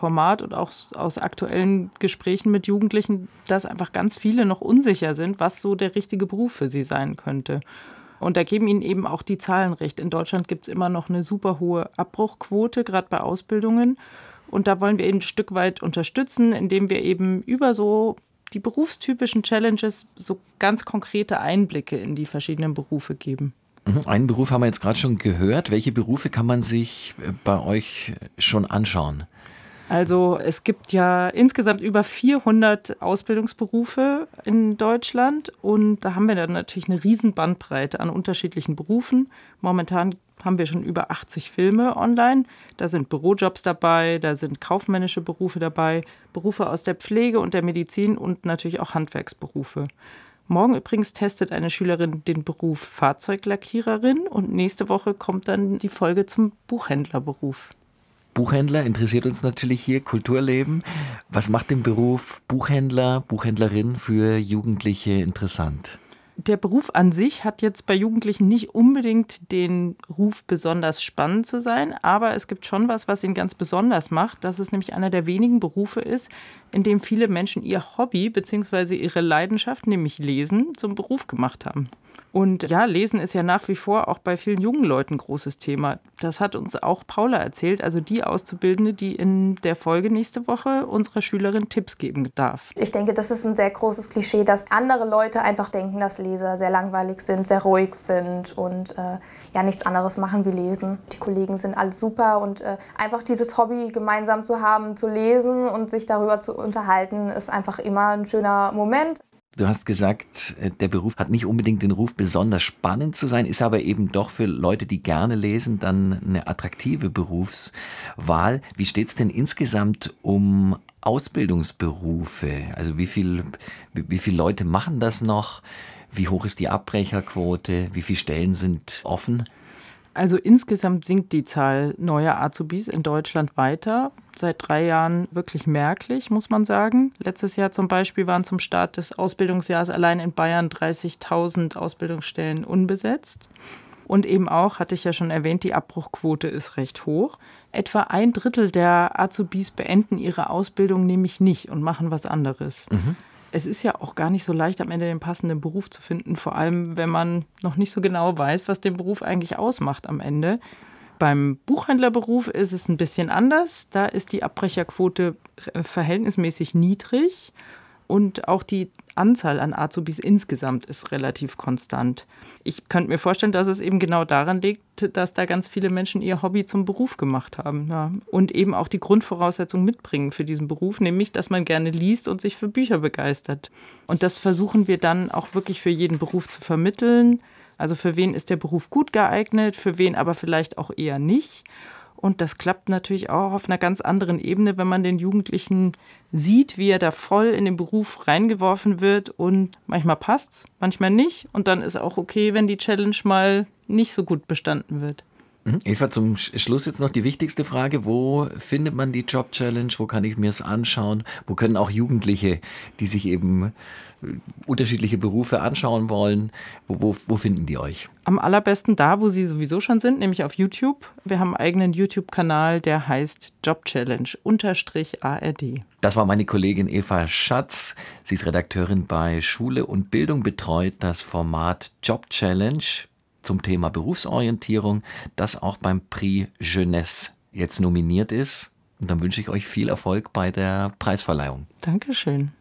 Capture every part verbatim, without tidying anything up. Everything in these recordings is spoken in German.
Format und auch aus aktuellen Gesprächen mit Jugendlichen, dass einfach ganz viele noch unsicher sind, was so der richtige Beruf für sie sein könnte. Und da geben Ihnen eben auch die Zahlen recht. In Deutschland gibt es immer noch eine super hohe Abbruchquote, gerade bei Ausbildungen. Und da wollen wir ihn ein Stück weit unterstützen, indem wir eben über so die berufstypischen Challenges so ganz konkrete Einblicke in die verschiedenen Berufe geben. Einen Beruf haben wir jetzt gerade schon gehört. Welche Berufe kann man sich bei euch schon anschauen? Also es gibt ja insgesamt über vierhundert Ausbildungsberufe in Deutschland und da haben wir dann natürlich eine riesen Bandbreite an unterschiedlichen Berufen. Momentan haben wir schon über achtzig Filme online. Da sind Bürojobs dabei, da sind kaufmännische Berufe dabei, Berufe aus der Pflege und der Medizin und natürlich auch Handwerksberufe. Morgen übrigens testet eine Schülerin den Beruf Fahrzeuglackiererin und nächste Woche kommt dann die Folge zum Buchhändlerberuf. Buchhändler interessiert uns natürlich hier, Kulturleben. Was macht den Beruf Buchhändler, Buchhändlerin für Jugendliche interessant? Der Beruf an sich hat jetzt bei Jugendlichen nicht unbedingt den Ruf, besonders spannend zu sein, aber es gibt schon was, was ihn ganz besonders macht, dass es nämlich einer der wenigen Berufe ist, in dem viele Menschen ihr Hobby bzw. ihre Leidenschaft, nämlich Lesen, zum Beruf gemacht haben. Und ja, Lesen ist ja nach wie vor auch bei vielen jungen Leuten ein großes Thema. Das hat uns auch Paula erzählt, also die Auszubildende, die in der Folge nächste Woche unserer Schülerin Tipps geben darf. Ich denke, das ist ein sehr großes Klischee, dass andere Leute einfach denken, dass Leser sehr langweilig sind, sehr ruhig sind und äh, ja nichts anderes machen wie lesen. Die Kollegen sind alle super und äh, einfach dieses Hobby gemeinsam zu haben, zu lesen und sich darüber zu unterhalten, ist einfach immer ein schöner Moment. Du hast gesagt, der Beruf hat nicht unbedingt den Ruf, besonders spannend zu sein, ist aber eben doch für Leute, die gerne lesen, dann eine attraktive Berufswahl. Wie steht es denn insgesamt um Ausbildungsberufe? Also wie viel, wie viele Leute machen das noch? Wie hoch ist die Abbrecherquote? Wie viele Stellen sind offen? Also insgesamt sinkt die Zahl neuer Azubis in Deutschland weiter. Seit drei Jahren wirklich merklich, muss man sagen. Letztes Jahr zum Beispiel waren zum Start des Ausbildungsjahres allein in Bayern dreißigtausend Ausbildungsstellen unbesetzt. Und eben auch, hatte ich ja schon erwähnt, die Abbruchquote ist recht hoch. Etwa ein Drittel der Azubis beenden ihre Ausbildung nämlich nicht und machen was anderes. Mhm. Es ist ja auch gar nicht so leicht, am Ende den passenden Beruf zu finden, vor allem wenn man noch nicht so genau weiß, was den Beruf eigentlich ausmacht am Ende. Beim Buchhändlerberuf ist es ein bisschen anders. Da ist die Abbrecherquote verhältnismäßig niedrig und auch die Anzahl an Azubis insgesamt ist relativ konstant. Ich könnte mir vorstellen, dass es eben genau daran liegt, dass da ganz viele Menschen ihr Hobby zum Beruf gemacht haben. Ja. Und eben auch die Grundvoraussetzungen mitbringen für diesen Beruf, nämlich, dass man gerne liest und sich für Bücher begeistert. Und das versuchen wir dann auch wirklich für jeden Beruf zu vermitteln. Also für wen ist der Beruf gut geeignet, für wen aber vielleicht auch eher nicht. Und das klappt natürlich auch auf einer ganz anderen Ebene, wenn man den Jugendlichen sieht, wie er da voll in den Beruf reingeworfen wird. Und manchmal passt's, manchmal nicht. Und dann ist auch okay, wenn die Challenge mal nicht so gut bestanden wird. Eva, zum Schluss jetzt noch die wichtigste Frage. Wo findet man die Job-Challenge? Wo kann ich mir es anschauen? Wo können auch Jugendliche, die sich eben unterschiedliche Berufe anschauen wollen, wo, wo, wo finden die euch? Am allerbesten da, wo sie sowieso schon sind, nämlich auf YouTube. Wir haben einen eigenen YouTube-Kanal, der heißt Job-Challenge unterstrich A R D. Das war meine Kollegin Eva Schatz. Sie ist Redakteurin bei Schule und Bildung, betreut das Format Job-Challenge zum Thema Berufsorientierung, das auch beim Prix Jeunesse jetzt nominiert ist. Und dann wünsche ich euch viel Erfolg bei der Preisverleihung. Dankeschön.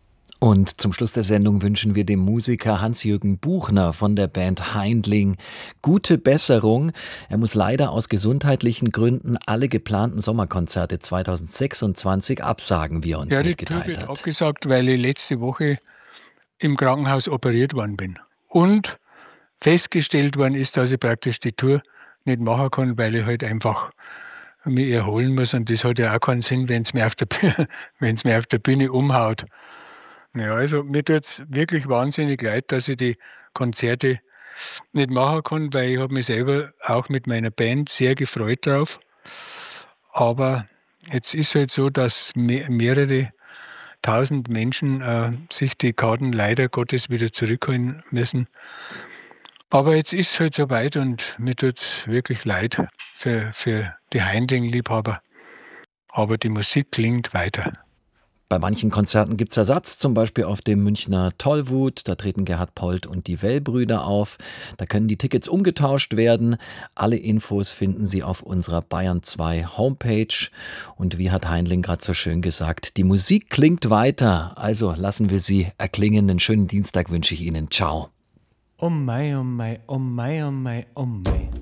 Und zum Schluss der Sendung wünschen wir dem Musiker Hans-Jürgen Buchner von der Band Haindling gute Besserung. Er muss leider aus gesundheitlichen Gründen alle geplanten Sommerkonzerte zweitausendsechsundzwanzig absagen, wie er uns ja, mitgeteilt hat. Ja, ich abgesagt, weil ich letzte Woche im Krankenhaus operiert worden bin. Und festgestellt worden ist, dass ich praktisch die Tour nicht machen kann, weil ich halt einfach mich erholen muss. Und das hat ja auch keinen Sinn, wenn es mir auf der Bühne, wenn es mir auf der Bühne umhaut. Ja, also mir tut wirklich wahnsinnig leid, dass ich die Konzerte nicht machen kann, weil ich habe mich selber auch mit meiner Band sehr gefreut drauf. Aber jetzt ist halt so, dass me- mehrere tausend Menschen äh, sich die Karten leider Gottes wieder zurückholen müssen. Aber jetzt ist es halt so weit und mir tut es wirklich leid für, für die Haindling-Liebhaber. aber die Musik klingt weiter. Bei manchen Konzerten gibt es Ersatz, zum Beispiel auf dem Münchner Tollwut. Da treten Gerhard Polt und die Well-Brüder auf. Da können die Tickets umgetauscht werden. Alle Infos finden Sie auf unserer Bayern zwei Homepage. Und wie hat Heinling gerade so schön gesagt, die Musik klingt weiter. Also lassen wir sie erklingen. Einen schönen Dienstag wünsche ich Ihnen. Ciao. Oh mei, oh mei, oh mei, oh mei, oh mei.